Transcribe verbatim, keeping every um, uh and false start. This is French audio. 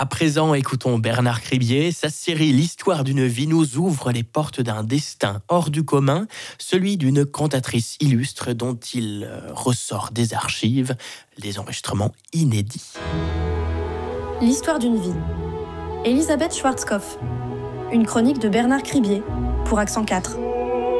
À présent, écoutons Bernard Cribier. Sa série L'histoire d'une vie nous ouvre les portes d'un destin hors du commun, celui d'une cantatrice illustre dont il euh, ressort des archives des enregistrements inédits. L'histoire d'une vie. Elisabeth Schwarzkopf. Une chronique de Bernard Cribier pour Accent quatre.